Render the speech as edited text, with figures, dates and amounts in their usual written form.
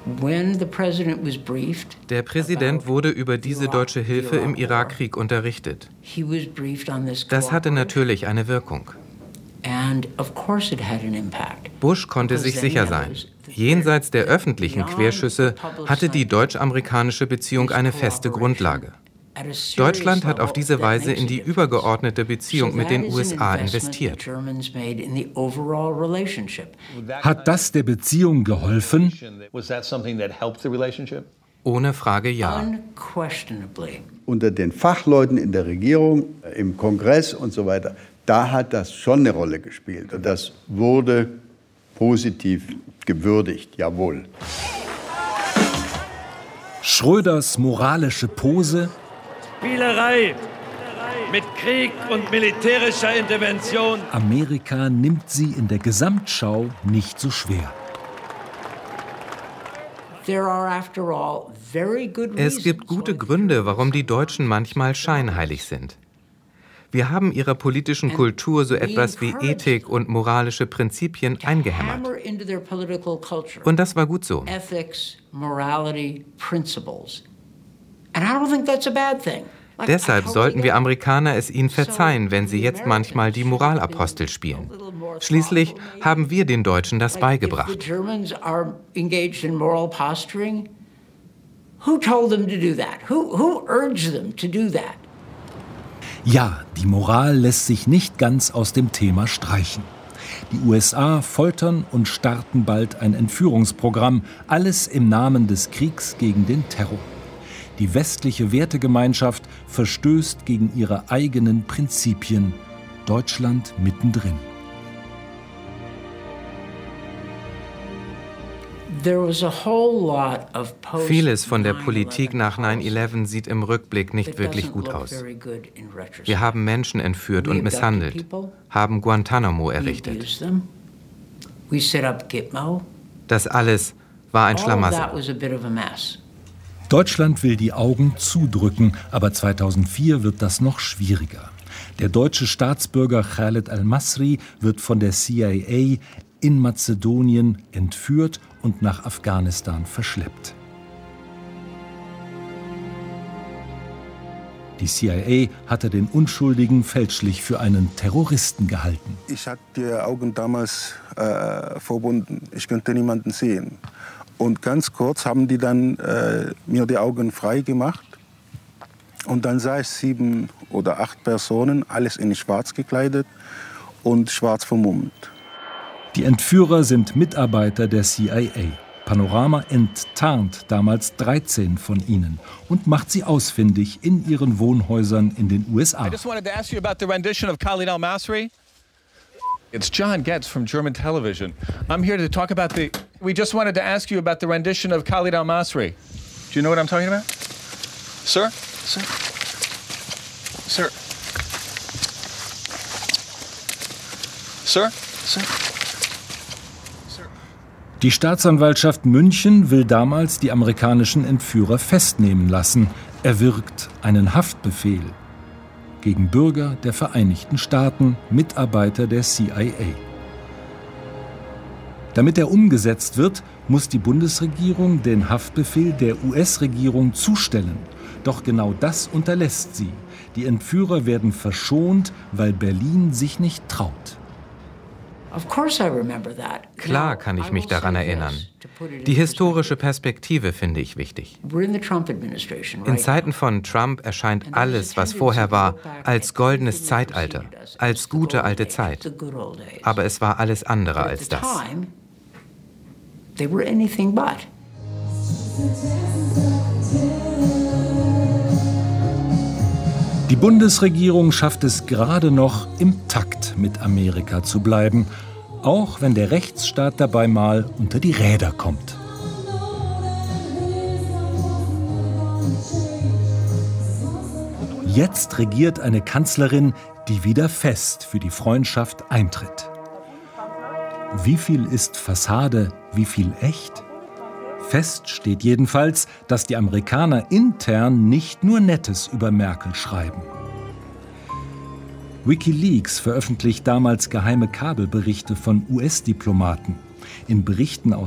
Der Präsident wurde über diese deutsche Hilfe im Irakkrieg unterrichtet. Das hatte natürlich eine Wirkung. Bush konnte sich sicher sein. Jenseits der öffentlichen Querschüsse hatte die deutsch-amerikanische Beziehung eine feste Grundlage. Deutschland hat auf diese Weise in die übergeordnete Beziehung mit den USA investiert. Hat das der Beziehung geholfen? Ohne Frage ja. Unter den Fachleuten in der Regierung, im Kongress und so weiter, da hat das schon eine Rolle gespielt. Und das wurde positiv gewürdigt, jawohl. Schröders moralische Pose. Spielerei mit Krieg und militärischer Intervention. Amerika nimmt sie in der Gesamtschau nicht so schwer. Es gibt gute Gründe, warum die Deutschen manchmal scheinheilig sind. Wir haben ihrer politischen Kultur so etwas wie Ethik und moralische Prinzipien eingehämmert. Und das war gut so. Deshalb sollten wir Amerikaner es ihnen verzeihen, wenn sie jetzt manchmal die Moralapostel spielen. Schließlich haben wir den Deutschen das beigebracht. Ja, die Moral lässt sich nicht ganz aus dem Thema streichen. Die USA foltern und starten bald ein Entführungsprogramm, alles im Namen des Kriegs gegen den Terror. Die westliche Wertegemeinschaft verstößt gegen ihre eigenen Prinzipien. Deutschland mittendrin. Vieles von der Politik nach 9/11 sieht im Rückblick nicht wirklich gut aus. Wir haben Menschen entführt und misshandelt, haben Guantanamo errichtet. Das alles war ein Schlamassel. Deutschland will die Augen zudrücken, aber 2004 wird das noch schwieriger. Der deutsche Staatsbürger Khaled al-Masri wird von der CIA in Mazedonien entführt und nach Afghanistan verschleppt. Die CIA hatte den Unschuldigen fälschlich für einen Terroristen gehalten. Ich hatte die Augen damals verbunden. Ich konnte niemanden sehen. Und ganz kurz haben die dann mir die Augen frei gemacht. Und dann sah ich 7 oder 8 Personen, alles in schwarz gekleidet und schwarz vermummt. Die Entführer sind Mitarbeiter der CIA. Panorama enttarnt damals 13 von ihnen und macht sie ausfindig in ihren Wohnhäusern in den USA. I just wanted to ask you about the rendition of Khalid al-Masri. It's John Getz from German television. I'm here to talk about we just wanted to ask you about the rendition of Khalid al-Masri. Do you know what I'm talking about? Sir? Sir? Sir? Sir? Sir? Die Staatsanwaltschaft München will damals die amerikanischen Entführer festnehmen lassen, erwirkt einen Haftbefehl gegen Bürger der Vereinigten Staaten, Mitarbeiter der CIA. Damit er umgesetzt wird, muss die Bundesregierung den Haftbefehl der US-Regierung zustellen. Doch genau das unterlässt sie. Die Entführer werden verschont, weil Berlin sich nicht traut. Klar kann ich mich daran erinnern. Die historische Perspektive finde ich wichtig. In Zeiten von Trump erscheint alles, was vorher war, als goldenes Zeitalter, als gute alte Zeit. Aber es war alles andere als das. Die Bundesregierung schafft es gerade noch, im Takt mit Amerika zu bleiben, auch wenn der Rechtsstaat dabei mal unter die Räder kommt. Jetzt regiert eine Kanzlerin, die wieder fest für die Freundschaft eintritt. Wie viel ist Fassade, wie viel echt? Fest steht jedenfalls, dass die Amerikaner intern nicht nur Nettes über Merkel schreiben. WikiLeaks veröffentlicht damals geheime Kabelberichte von US-Diplomaten. In Berichten aus